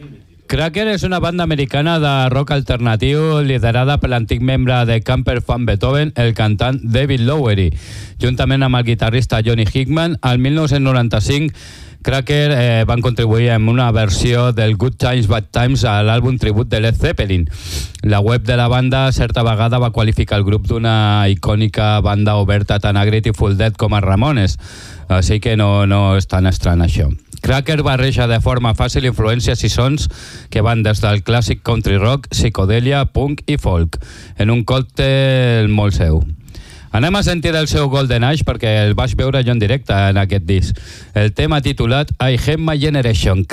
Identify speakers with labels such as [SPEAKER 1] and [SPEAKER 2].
[SPEAKER 1] Cracker és una banda americana de rock alternatiu liderada per l'antic membre de Camper Van Beethoven, el cantant David Lowery. Juntament amb el guitarrista Johnny Hickman, al 1995 Cracker van contribuir en una versió del Good Times, Bad Times a l'àlbum tribut de Led Zeppelin. La web de la banda certa vegada va qualificar el grup d'una icònica banda oberta tant a Grateful Dead com a Ramones, així que no és tan estrany això. Cracker barreja de forma fàcil influències i sons que van des del clàssic country rock, psicodèlia, punk i folk, en un còctel molt seu. Anem a sentir el seu Golden Age perquè el vaig veure jo en directe en aquest disc. El tema titulat I Hate My Generation.